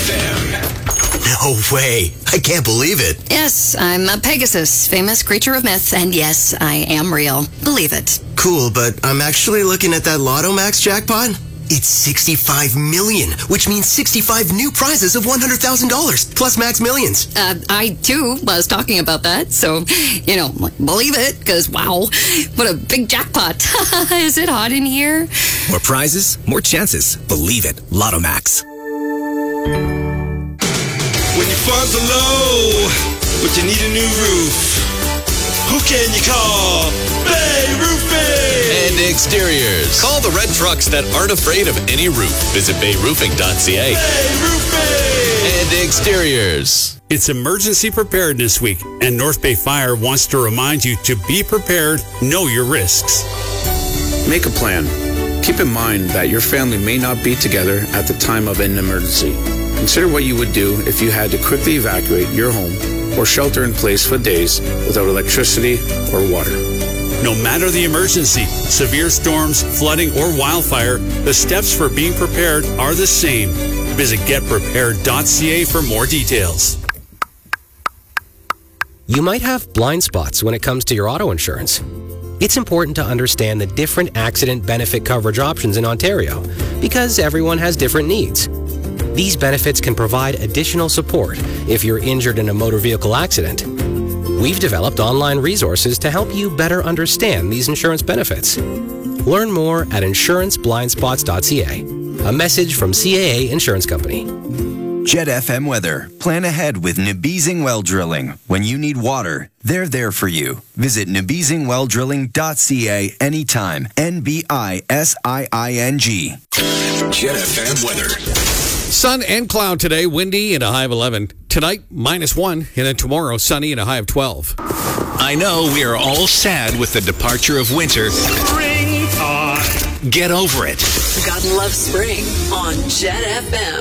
FM. No way. I can't believe it. Yes, I'm a Pegasus, famous creature of myth, and yes, I am real. Believe it. Cool, but I'm actually looking at that Lotto Max jackpot. It's 65 million, which means 65 new prizes of $100,000, plus Max Millions. I, too, was talking about that, so, believe it, because, wow, what a big jackpot. Is it hot in here? More prizes, more chances. Believe it. Lotto Max. When your funds are low, but you need a new roof, who can you call? Bay Roofing! And Exteriors. Call the red trucks that aren't afraid of any roof. Visit bayroofing.ca. Bay Roofing! And Exteriors. It's Emergency Preparedness Week, and North Bay Fire wants to remind you to be prepared, know your risks. Make a plan. Keep in mind that your family may not be together at the time of an emergency. Consider what you would do if you had to quickly evacuate your home or shelter in place for days without electricity or water. No matter the emergency, severe storms, flooding, or wildfire, the steps for being prepared are the same. Visit getprepared.ca for more details. You might have blind spots when it comes to your auto insurance. It's important to understand the different accident benefit coverage options in Ontario because everyone has different needs. These benefits can provide additional support if you're injured in a motor vehicle accident. We've developed online resources to help you better understand these insurance benefits. Learn more at insuranceblindspots.ca. A message from CAA Insurance Company. Jet FM weather. Plan ahead with Nabizing Well Drilling. When you need water, they're there for you. Visit nabizingwelldrilling.ca anytime. NBISIING. Jet FM weather. Sun and cloud today, windy and a high of 11. Tonight, -1, and then tomorrow, sunny and a high of 12. I know we are all sad with the departure of winter. Springtime. Get over it. God loves spring on Jet FM.